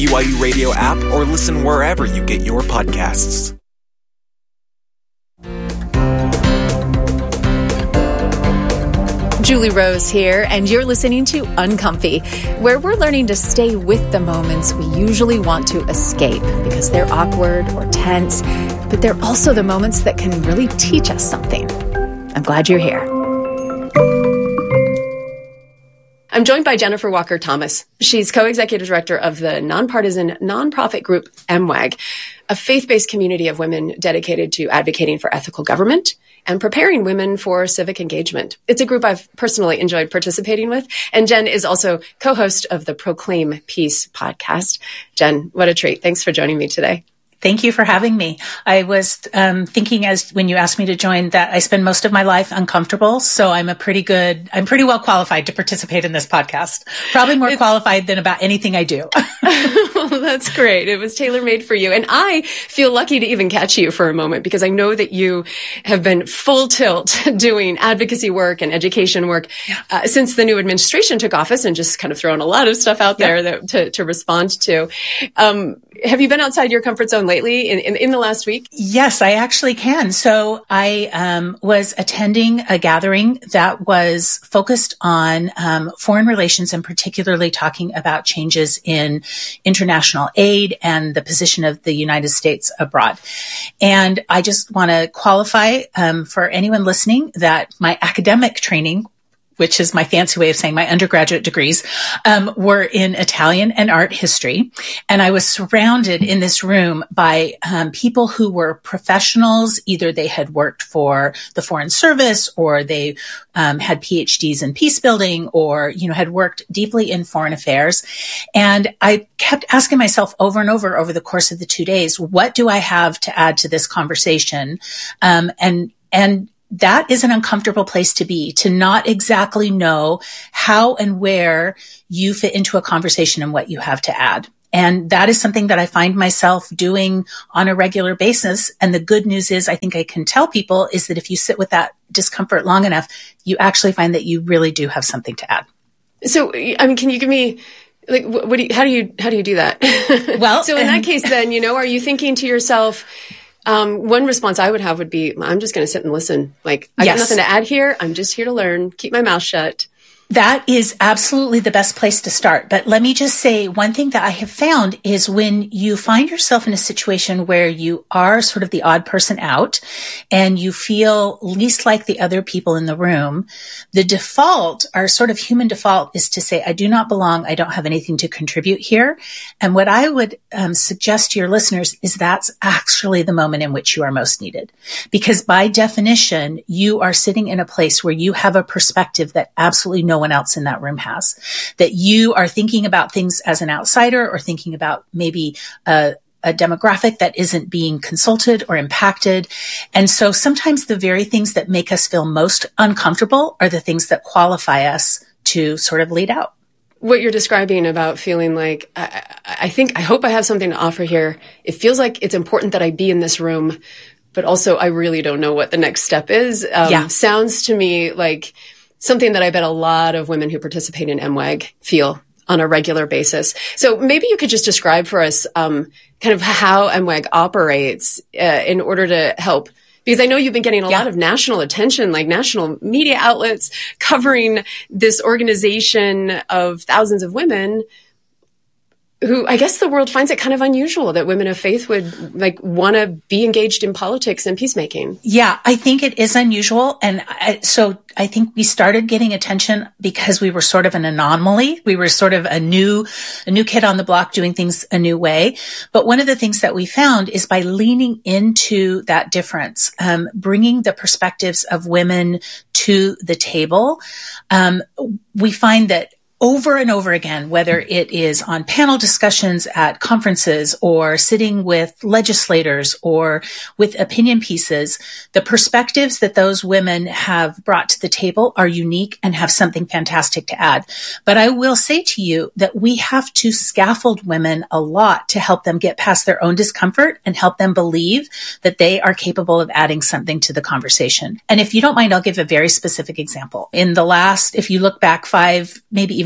BYU Radio app or listen wherever you get your podcasts. Julie Rose here, and you're listening to Uncomfy, where we're learning to stay with the moments we usually want to escape because they're awkward or tense, but they're also the moments that can really teach us something. I'm glad you're here. I'm joined by Jennifer Walker Thomas. She's co-executive director of the nonpartisan nonprofit group MWAG, a faith-based community of women dedicated to advocating for ethical government and preparing women for civic engagement. It's a group I've personally enjoyed participating with. And Jen is also co-host of the Proclaim Peace podcast. Jen, what a treat. Thanks for joining me today. Thank you for having me. I was thinking when you asked me to join that I spend most of my life uncomfortable. So I'm pretty well qualified to participate in this podcast. Probably more qualified than about anything I do. Well, that's great. It was tailor-made for you. And I feel lucky to even catch you for a moment because I know that you have been full tilt doing advocacy work and education work since the new administration took office and just kind of thrown a lot of stuff out there to respond to. Have you been outside your comfort zone lately in the last week? Yes, I actually can. So I was attending a gathering that was focused on foreign relations and particularly talking about changes in international aid and the position of the United States abroad. And I just want to qualify for anyone listening that my academic training, which is my fancy way of saying my undergraduate degrees, were in Italian and art history. And I was surrounded in this room by people who were professionals. Either they had worked for the Foreign Service or they had PhDs in peace building or, had worked deeply in foreign affairs. And I kept asking myself over and over the course of the 2 days, what do I have to add to this conversation? And that is an uncomfortable place to be, to not exactly know how and where you fit into a conversation and what you have to add. And that is something that I find myself doing on a regular basis. And the good news is, I think I can tell people, is that if you sit with that discomfort long enough, you actually find that you really do have something to add. So, can you give me, how do you do that? Well, so in that case, then, are you thinking to yourself, one response I would have would be, I'm just going to sit and listen. I got nothing to add here. I'm just here to learn, keep my mouth shut. That is absolutely the best place to start. But let me just say one thing that I have found is when you find yourself in a situation where you are sort of the odd person out and you feel least like the other people in the room, the default, our sort of human default, is to say, I do not belong. I don't have anything to contribute here. And what I would suggest to your listeners is that's actually the moment in which you are most needed. Because by definition, you are sitting in a place where you have a perspective that absolutely no one else in that room has, that you are thinking about things as an outsider or thinking about maybe a demographic that isn't being consulted or impacted. And so sometimes the very things that make us feel most uncomfortable are the things that qualify us to sort of lead out. What you're describing about feeling like, I hope I have something to offer here. It feels like it's important that I be in this room, but also I really don't know what the next step is. Sounds to me like something that I bet a lot of women who participate in MWAG feel on a regular basis. So maybe you could just describe for us kind of how MWAG operates in order to help. Because I know you've been getting a lot of national attention, like national media outlets covering this organization of thousands of women who I guess the world finds it kind of unusual that women of faith would want to be engaged in politics and peacemaking. Yeah, I think it is unusual. And so I think we started getting attention because we were sort of an anomaly. We were sort of a new kid on the block doing things a new way. But one of the things that we found is by leaning into that difference, bringing the perspectives of women to the table, we find that over and over again, whether it is on panel discussions at conferences or sitting with legislators or with opinion pieces, the perspectives that those women have brought to the table are unique and have something fantastic to add. But I will say to you that we have to scaffold women a lot to help them get past their own discomfort and help them believe that they are capable of adding something to the conversation. And if you don't mind, I'll give a very specific example. In the last, if you look back 5, maybe even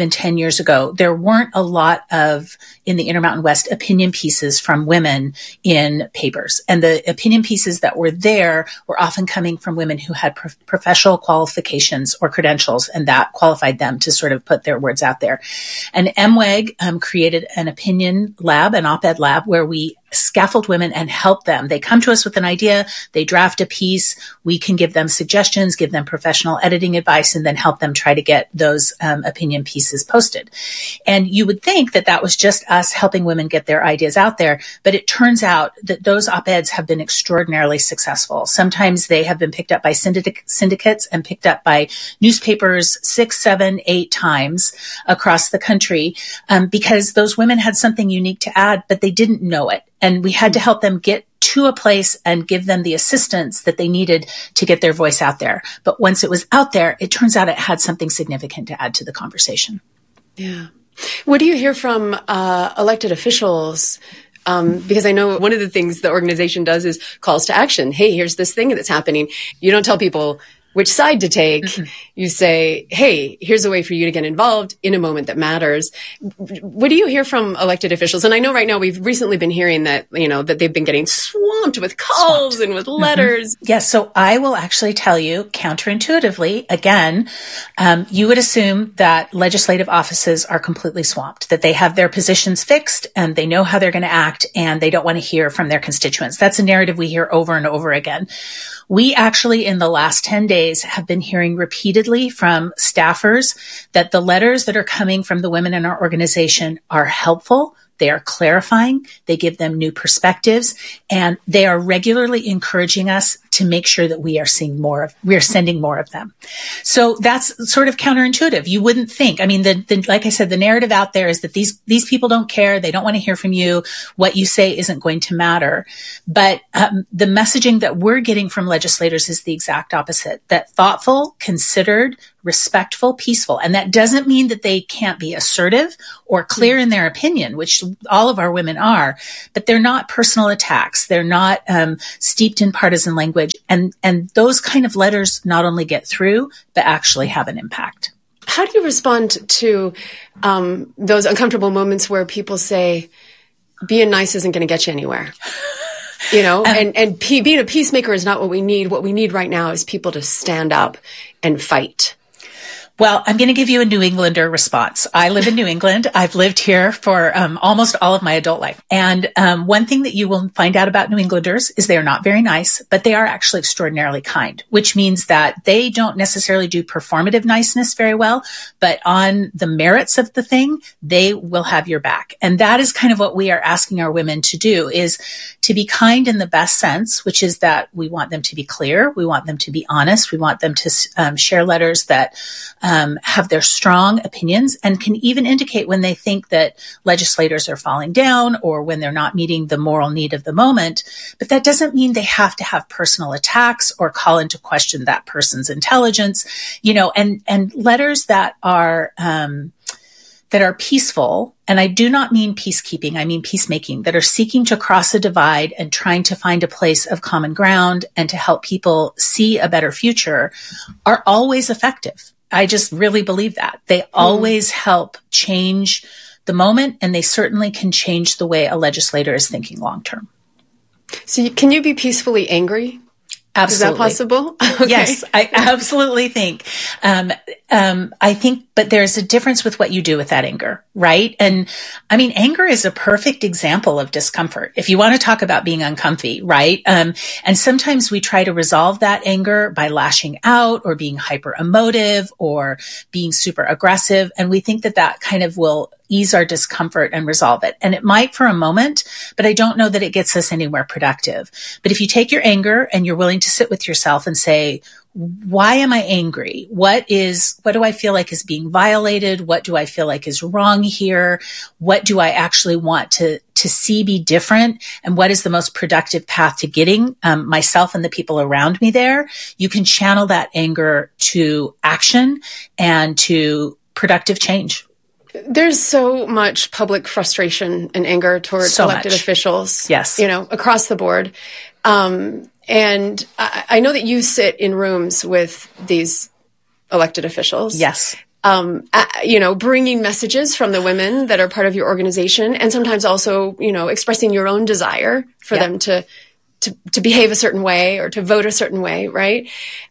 even 10 years ago, there weren't a lot of, in the Intermountain West, opinion pieces from women in papers. And the opinion pieces that were there were often coming from women who had professional qualifications or credentials, and that qualified them to sort of put their words out there. And MWEG created an opinion lab, an op-ed lab, where we scaffold women and help them. They come to us with an idea, they draft a piece, we can give them suggestions, give them professional editing advice, and then help them try to get those opinion pieces posted. And you would think that that was just us helping women get their ideas out there, but it turns out that those op-eds have been extraordinarily successful. Sometimes they have been picked up by syndicates and picked up by newspapers 6, 7, 8 times across the country, because those women had something unique to add, but they didn't know it. And we had to help them get to a place and give them the assistance that they needed to get their voice out there. But once it was out there, it turns out it had something significant to add to the conversation. Yeah. What do you hear from elected officials? Because I know one of the things the organization does is calls to action. Hey, here's this thing that's happening. You don't tell people which side to take. Mm-hmm. You say, hey, here's a way for you to get involved in a moment that matters. What do you hear from elected officials? And I know right now we've recently been hearing that, that they've been getting swamped with calls and with letters. Mm-hmm. Yes. So I will actually tell you counterintuitively, again, you would assume that legislative offices are completely swamped, that they have their positions fixed and they know how they're going to act and they don't want to hear from their constituents. That's a narrative we hear over and over again. We actually, in the last 10 days, have been hearing repeatedly from staffers that the letters that are coming from the women in our organization are helpful. They are clarifying. They give them new perspectives, and they are regularly encouraging us to make sure that we are sending more of them. So that's sort of counterintuitive. You wouldn't think. I mean, like I said, the narrative out there is that these people don't care. They don't want to hear from you. What you say isn't going to matter. But the messaging that we're getting from legislators is the exact opposite. That thoughtful, considered, respectful, peaceful. And that doesn't mean that they can't be assertive or clear in their opinion, which all of our women are, but they're not personal attacks. They're not steeped in partisan language. And those kind of letters not only get through, but actually have an impact. How do you respond to those uncomfortable moments where people say, being nice isn't going to get you anywhere? And being a peacemaker is not what we need. What we need right now is people to stand up and fight. Well, I'm going to give you a New Englander response. I live in New England. I've lived here for almost all of my adult life. And one thing that you will find out about New Englanders is they are not very nice, but they are actually extraordinarily kind, which means that they don't necessarily do performative niceness very well, but on the merits of the thing, they will have your back. And that is kind of what we are asking our women to do, is to be kind in the best sense, which is that we want them to be clear. We want them to be honest. We want them to share letters that have their strong opinions and can even indicate when they think that legislators are falling down or when they're not meeting the moral need of the moment. But that doesn't mean they have to have personal attacks or call into question that person's intelligence, and letters that are peaceful. And I do not mean peacekeeping. I mean peacemaking, that are seeking to cross a divide and trying to find a place of common ground and to help people see a better future, are always effective. I just really believe that. They always help change the moment, and they certainly can change the way a legislator is thinking long term. So can you be peacefully angry? Absolutely. Is that possible? Okay. Yes, I absolutely think. I think, but there's a difference with what you do with that anger, right? And I mean, anger is a perfect example of discomfort. If you want to talk about being uncomfy, right? And sometimes we try to resolve that anger by lashing out or being hyper emotive or being super aggressive. And we think that kind of will ease our discomfort and resolve it. And it might for a moment, but I don't know that it gets us anywhere productive. But if you take your anger and you're willing to sit with yourself and say, why am I angry? What do I feel like is being violated? What do I feel like is wrong here? What do I actually want to see be different? And what is the most productive path to getting myself and the people around me there? You can channel that anger to action and to productive change. There's so much public frustration and anger towards elected officials. Yes. Across the board. And I know that you sit in rooms with these elected officials. Yes. bringing messages from the women that are part of your organization, and sometimes also, expressing your own desire for them to behave a certain way or to vote a certain way, right?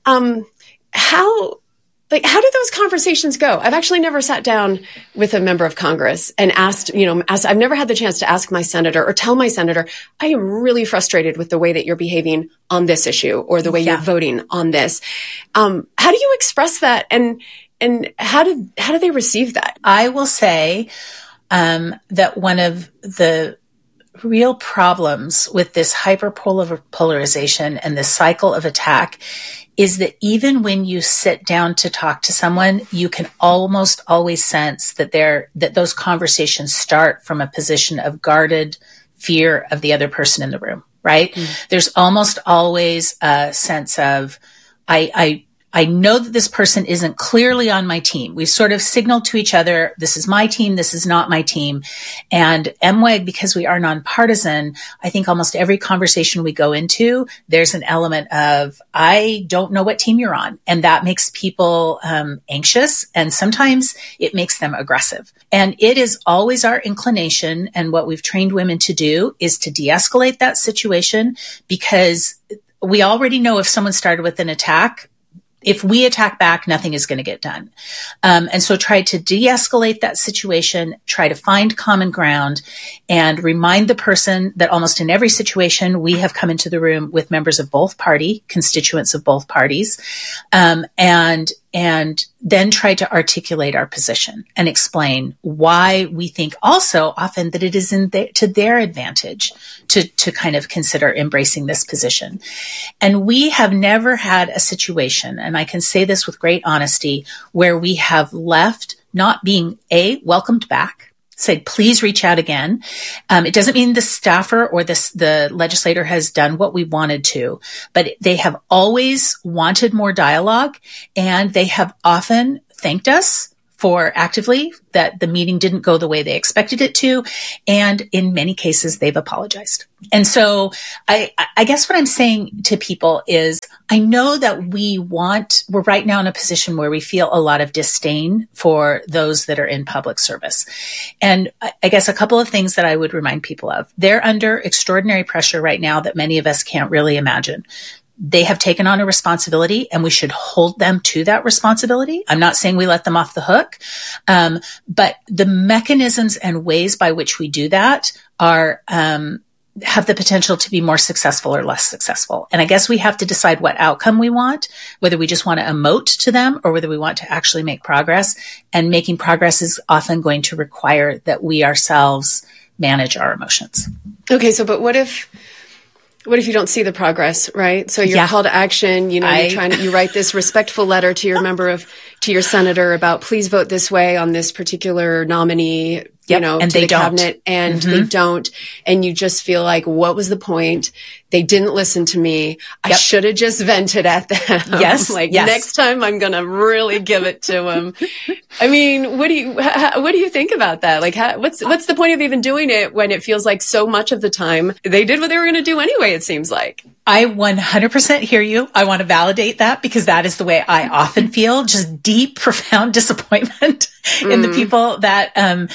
How do those conversations go? I've actually never sat down with a member of Congress and asked, I've never had the chance to ask my senator or tell my senator, I am really frustrated with the way that you're behaving on this issue or the way you're voting on this. How do you express that? And how do they receive that? I will say, that one of the real problems with this hyperpolarization and this cycle of attack is that even when you sit down to talk to someone, you can almost always sense that those conversations start from a position of guarded fear of the other person in the room, right? Mm. There's almost always a sense of, I know that this person isn't clearly on my team. We've sort of signaled to each other, this is my team, this is not my team. And MWEG, because we are nonpartisan, I think almost every conversation we go into, there's an element of, I don't know what team you're on. And that makes people anxious. And sometimes it makes them aggressive. And it is always our inclination, and what we've trained women to do is to de-escalate that situation, because we already know if someone started with an attack, if we attack back, nothing is going to get done. And so try to de-escalate that situation, try to find common ground, and remind the person that almost in every situation, we have come into the room with members of both party, constituents of both parties, and then try to articulate our position and explain why we think also often that it is to their advantage to kind of consider embracing this position. And we have never had a situation, and I can say this with great honesty, where we have left not being welcomed back, said, please reach out again. It doesn't mean the staffer or the legislator has done what we wanted to, but they have always wanted more dialogue, and they have often thanked us for actively that the meeting didn't go the way they expected it to. And in many cases, they've apologized. And so I guess what I'm saying to people is, I know that we're right now in a position where we feel a lot of disdain for those that are in public service. And I guess a couple of things that I would remind people of. They're under extraordinary pressure right now that many of us can't really imagine. They have taken on a responsibility, and we should hold them to that responsibility. I'm not saying we let them off the hook, but the mechanisms and ways by which we do that are have the potential to be more successful or less successful. And I guess we have to decide what outcome we want, whether we just want to emote to them or whether we want to actually make progress. And making progress is often going to require that we ourselves manage our emotions. Okay, but what if you don't see the progress, right? So your call to action, you write this respectful letter to your senator about, please vote this way on this particular nominee, and to the cabinet, and they don't. And you just feel like, what was the point? They didn't listen to me. I should have just vented at them. Yes. Next time I'm going to really give it to them. I mean, what do you think about that? What's the point of even doing it when it feels like so much of the time they did what they were going to do anyway, it seems like? I 100% hear you. I want to validate that, because that is the way I often feel, just deep, profound disappointment in the people that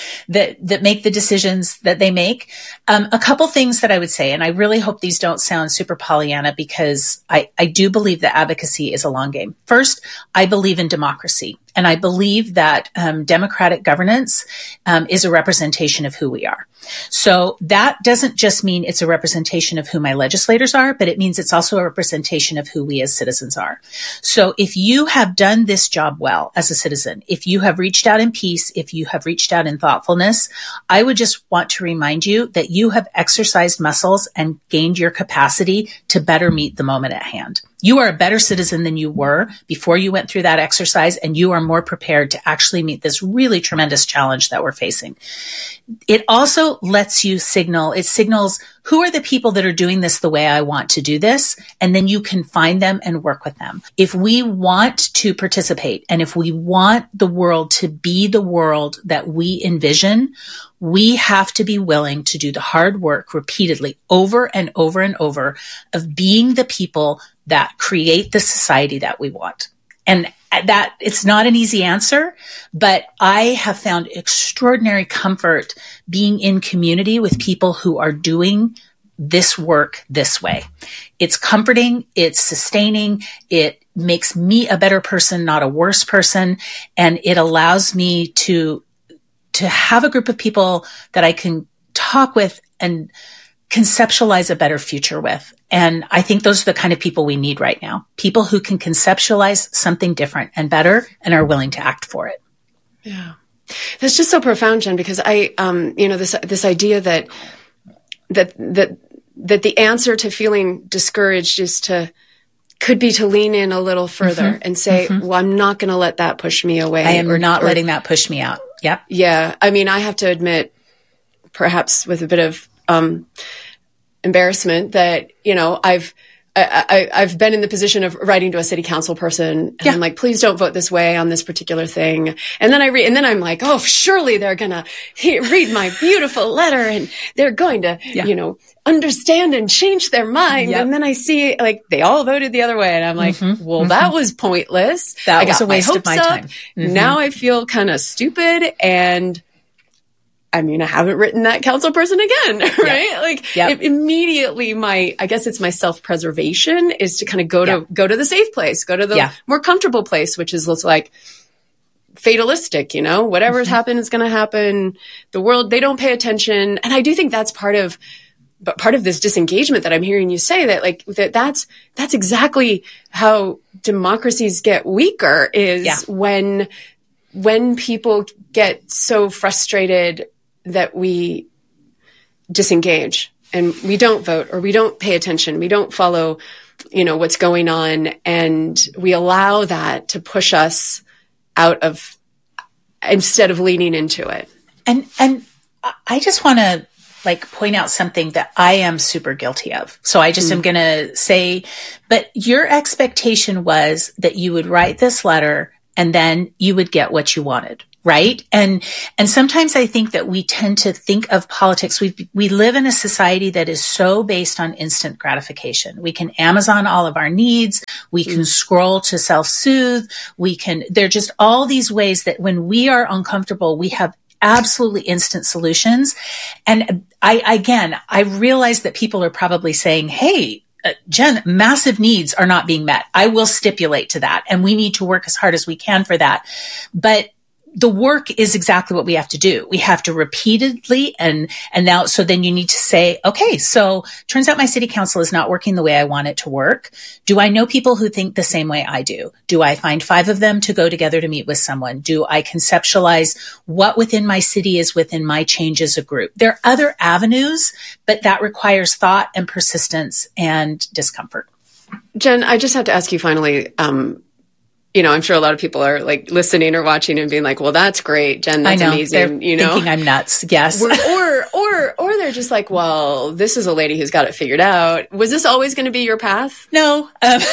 make the decisions that they make. A couple things that I would say, and I really hope these don't sound super Pollyanna, because I do believe that advocacy is a long game. First, I believe in democracy. And I believe that democratic governance is a representation of who we are. So that doesn't just mean it's a representation of who my legislators are, but it means it's also a representation of who we as citizens are. So if you have done this job well as a citizen, if you have reached out in peace, if you have reached out in thoughtfulness, I would just want to remind you that you have exercised muscles and gained your capacity to better meet the moment at hand. You are a better citizen than you were before you went through that exercise, and you are more prepared to actually meet this really tremendous challenge that we're facing. It also lets you signals who are the people that are doing this the way I want to do this, and then you can find them and work with them. If we want to participate, and if we want the world to be the world that we envision, we have to be willing to do the hard work repeatedly over and over and over of being the people that create the society that we want. And that it's not an easy answer, but I have found extraordinary comfort being in community with people who are doing this work this way. It's comforting, it's sustaining, it makes me a better person, not a worse person, and it allows me to have a group of people that I can talk with and conceptualize a better future with. And I think those are the kind of people we need right now. People who can conceptualize something different and better and are willing to act for it. Yeah. That's just so profound, Jen, because this idea that the answer to feeling discouraged could be to lean in a little further and say, well, I'm not going to let that push me away. I am not letting that push me out. Yep. Yeah. I mean, I have to admit, perhaps with a bit of embarrassment, that, I've been in the position of writing to a city council person and I'm like, please don't vote this way on this particular thing. And then and then I'm like, oh, surely they're going to read my beautiful letter and they're going to, understand and change their mind. Yep. And then I see like they all voted the other way. And I'm like, well, that was pointless. That was a waste of my time. Now I feel kind of stupid. And I mean, I haven't written that council person again, right? Immediately I guess it's my self-preservation is to kind of go to the safe place, go to the more comfortable place, which is like fatalistic, whatever's happened is going to happen. The world, they don't pay attention. And I do think that's part of this disengagement that I'm hearing you say, that that's exactly how democracies get weaker is when people get so frustrated that we disengage and we don't vote or we don't pay attention. We don't follow, what's going on. And we allow that to push us out of, instead of leaning into it. And I just want to point out something that I am super guilty of. So I just am going to say, but your expectation was that you would write this letter and then you would get what you wanted. Right. And sometimes I think that we tend to think of politics. We live in a society that is so based on instant gratification. We can Amazon all of our needs. We can scroll to self-soothe. There are just all these ways that when we are uncomfortable, we have absolutely instant solutions. And I realize that people are probably saying, hey, Jen, massive needs are not being met. I will stipulate to that. And we need to work as hard as we can for that. But the work is exactly what we have to do. We have to repeatedly and now, so then you need to say, okay, so turns out my city council is not working the way I want it to work. Do I know people who think the same way I do? Do I find 5 of them to go together to meet with someone? Do I conceptualize what within my city is within my change as a group? There are other avenues, but that requires thought and persistence and discomfort. Jen, I just have to ask you finally, I'm sure a lot of people are listening or watching and being like, well, that's great, Jen, that's amazing. They're thinking I'm nuts. Yes. Or they're just like, well, this is a lady who's got it figured out. Was this always going to be your path? No.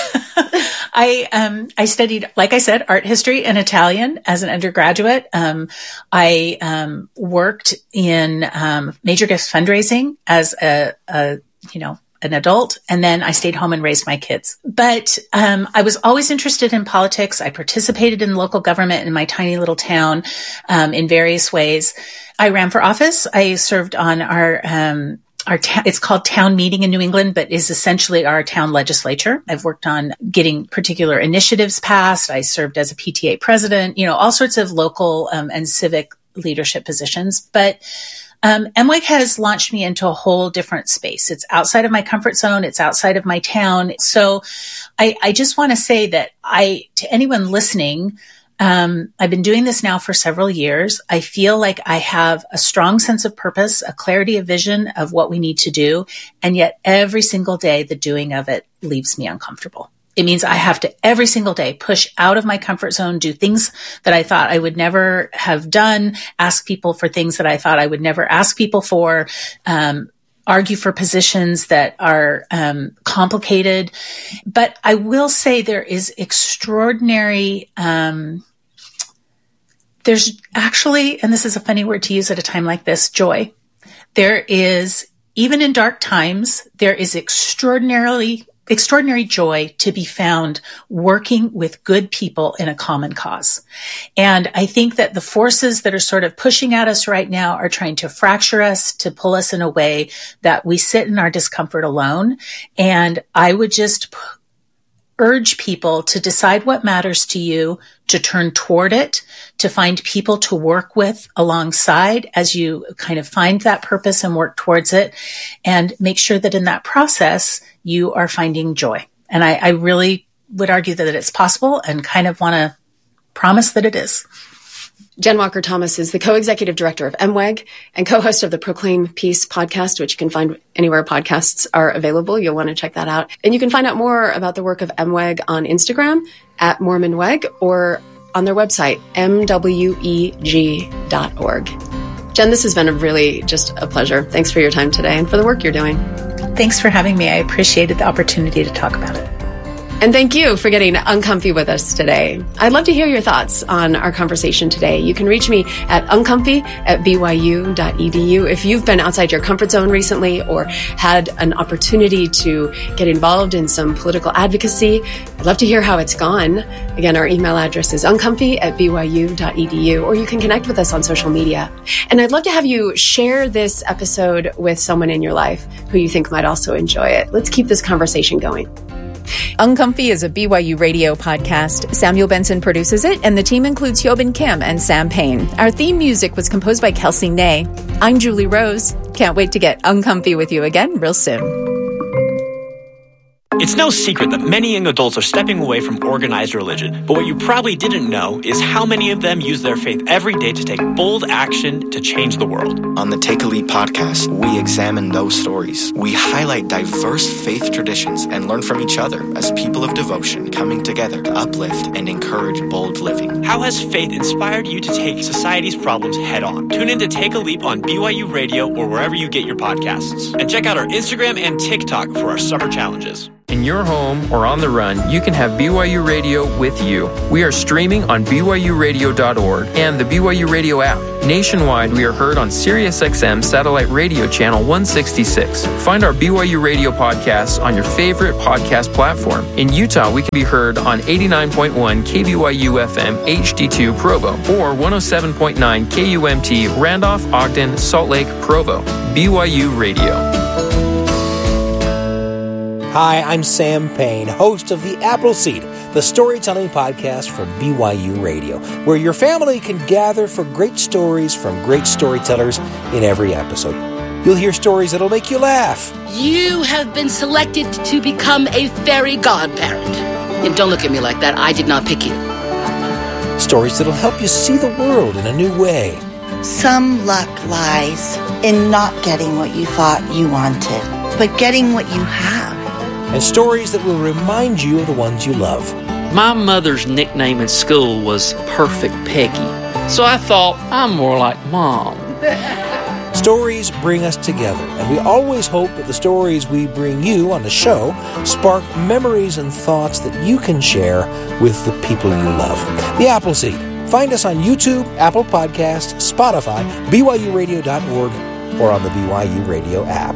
I studied, like I said, art history and Italian as an undergraduate. I worked in major gifts fundraising as an adult, and then I stayed home and raised my kids. But I was always interested in politics. I participated in local government in my tiny little town in various ways. I ran for office. I served on it's called town meeting in New England, but is essentially our town legislature. I've worked on getting particular initiatives passed. I served as a PTA president, all sorts of local and civic leadership positions. But MWEG has launched me into a whole different space. It's outside of my comfort zone. It's outside of my town. So I just want to say that to anyone listening, I've been doing this now for several years. I feel like I have a strong sense of purpose, a clarity of vision of what we need to do. And yet every single day, the doing of it leaves me uncomfortable. It means I have to every single day push out of my comfort zone, do things that I thought I would never have done, ask people for things that I thought I would never ask people for, argue for positions that are complicated. But I will say there is extraordinary, there's actually, and this is a funny word to use at a time like this, joy. There is, even in dark times, there is extraordinarily extraordinary joy to be found working with good people in a common cause. And I think that the forces that are sort of pushing at us right now are trying to fracture us, to pull us in a way that we sit in our discomfort alone. And I would just urge people to decide what matters to you, to turn toward it, to find people to work with alongside as you kind of find that purpose and work towards it, and make sure that in that process, you are finding joy. And I really would argue that it's possible, and kind of want to promise that it is. Jen Walker Thomas is the co-executive director of MWEG and co-host of the Proclaim Peace podcast, which you can find anywhere podcasts are available. You'll want to check that out. And you can find out more about the work of MWEG on Instagram at MormonWEG, or on their website, mweg.org. Jen, this has been really just a pleasure. Thanks for your time today and for the work you're doing. Thanks for having me. I appreciated the opportunity to talk about it. And thank you for getting uncomfy with us today. I'd love to hear your thoughts on our conversation today. You can reach me at uncomfy@byu.edu. If you've been outside your comfort zone recently or had an opportunity to get involved in some political advocacy, I'd love to hear how it's gone. Again, our email address is uncomfy@byu.edu, or you can connect with us on social media. And I'd love to have you share this episode with someone in your life who you think might also enjoy it. Let's keep this conversation going. Uncomfy is a BYU radio podcast. Samuel Benson produces it, and the team includes Hyobin Kim and Sam Payne. Our theme music was composed by Kelsey Ney. I'm Julie Rose. Can't wait to get uncomfy with you again real soon. It's no secret that many young adults are stepping away from organized religion, but what you probably didn't know is how many of them use their faith every day to take bold action to change the world. On the Take a Leap podcast, we examine those stories. We highlight diverse faith traditions and learn from each other as people of devotion coming together to uplift and encourage bold living. How has faith inspired you to take society's problems head on? Tune in to Take a Leap on BYU Radio or wherever you get your podcasts. And check out our Instagram and TikTok for our summer challenges. In your home or on the run, you can have BYU Radio with you. We are streaming on BYURadio.org and the BYU Radio app. Nationwide, we are heard on SiriusXM Satellite Radio Channel 166. Find our BYU Radio podcasts on your favorite podcast platform. In Utah, we can be heard on 89.1 KBYU FM HD2 Provo or 107.9 KUMT Randolph, Ogden, Salt Lake, Provo. BYU Radio. Hi, I'm Sam Payne, host of The Appleseed, the storytelling podcast from BYU Radio, where your family can gather for great stories from great storytellers in every episode. You'll hear stories that'll make you laugh. You have been selected to become a fairy godparent. And don't look at me like that. I did not pick you. Stories that'll help you see the world in a new way. Some luck lies in not getting what you thought you wanted, but getting what you have. And stories that will remind you of the ones you love. My mother's nickname in school was Perfect Peggy, so I thought I'm more like Mom. Stories bring us together, and we always hope that the stories we bring you on the show spark memories and thoughts that you can share with the people you love. The Appleseed. Find us on YouTube, Apple Podcasts, Spotify, BYURadio.org, or on the BYU Radio app.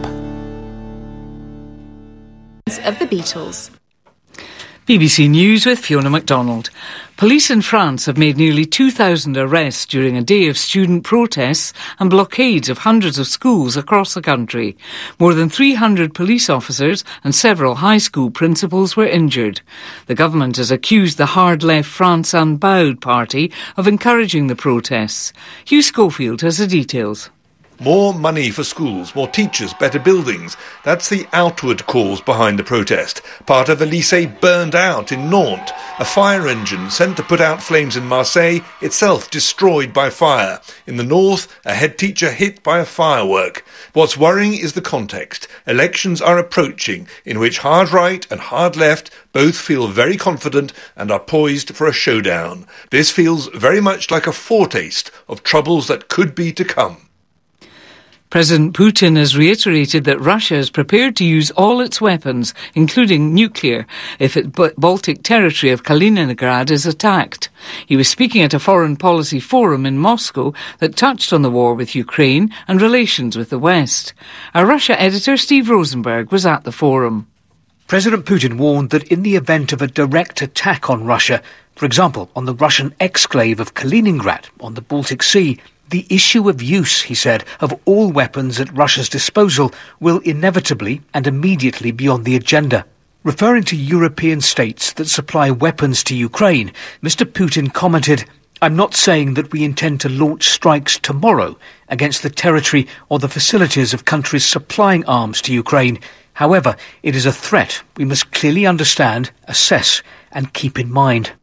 Of the Beatles. BBC News with Fiona MacDonald. Police in France have made nearly 2,000 arrests during a day of student protests and blockades of hundreds of schools across the country. More than 300 police officers and several high school principals were injured. The government has accused the hard-left France Unbowed party of encouraging the protests. Hugh Schofield has the details. More money for schools, more teachers, better buildings. That's the outward cause behind the protest. Part of a lycée burned out in Nantes. A fire engine sent to put out flames in Marseille, itself destroyed by fire. In the north, a head teacher hit by a firework. What's worrying is the context. Elections are approaching, in which hard right and hard left both feel very confident and are poised for a showdown. This feels very much like a foretaste of troubles that could be to come. President Putin has reiterated that Russia is prepared to use all its weapons, including nuclear, if its Baltic territory of Kaliningrad is attacked. He was speaking at a foreign policy forum in Moscow that touched on the war with Ukraine and relations with the West. Our Russia editor Steve Rosenberg was at the forum. President Putin warned that in the event of a direct attack on Russia, for example, on the Russian exclave of Kaliningrad on the Baltic Sea, the issue of use, he said, of all weapons at Russia's disposal will inevitably and immediately be on the agenda. Referring to European states that supply weapons to Ukraine, Mr. Putin commented, "I'm not saying that we intend to launch strikes tomorrow against the territory or the facilities of countries supplying arms to Ukraine. However, it is a threat we must clearly understand, assess and keep in mind."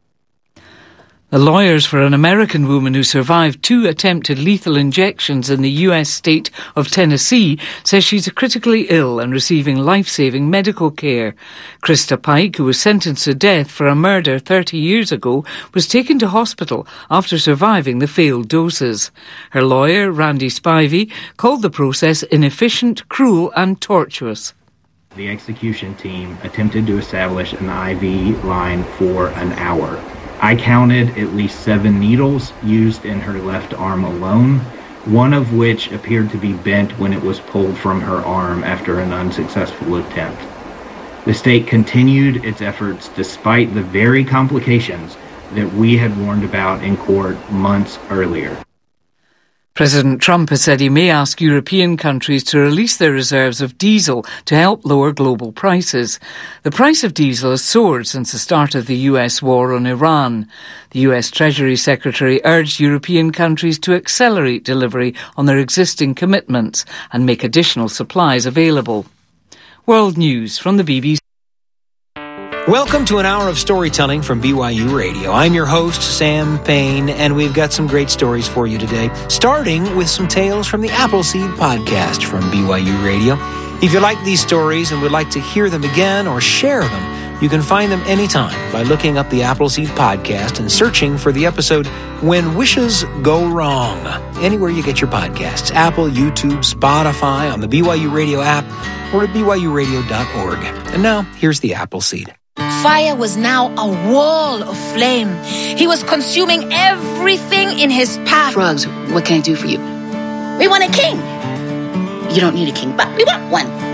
The lawyers for an American woman who survived 2 attempted lethal injections in the US state of Tennessee says she's critically ill and receiving life-saving medical care. Krista Pike, who was sentenced to death for a murder 30 years ago, was taken to hospital after surviving the failed doses. Her lawyer, Randy Spivey, called the process inefficient, cruel and tortuous. The execution team attempted to establish an IV line for an hour. I counted at least 7 needles used in her left arm alone, one of which appeared to be bent when it was pulled from her arm after an unsuccessful attempt. The state continued its efforts despite the very complications that we had warned about in court months earlier. President Trump has said he may ask European countries to release their reserves of diesel to help lower global prices. The price of diesel has soared since the start of the US war on Iran. The US Treasury Secretary urged European countries to accelerate delivery on their existing commitments and make additional supplies available. World News from the BBC. Welcome to an hour of storytelling from BYU Radio. I'm your host, Sam Payne, and we've got some great stories for you today, starting with some tales from the Appleseed podcast from BYU Radio. If you like these stories and would like to hear them again or share them, you can find them anytime by looking up the Appleseed podcast and searching for the episode When Wishes Go Wrong, anywhere you get your podcasts, Apple, YouTube, Spotify, on the BYU Radio app, or at byuradio.org. And now, here's the Appleseed. Fire was now a wall of flame. He was consuming everything in his path. Frogs, what can I do for you? We want a king. You don't need a king, but we want one.